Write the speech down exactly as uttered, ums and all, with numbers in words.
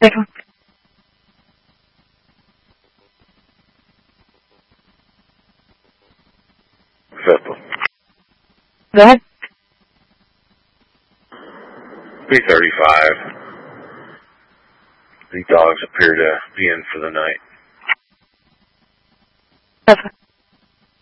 Vessel. Go ahead. B thirty-five. The dogs appear to be in for the night. Okay.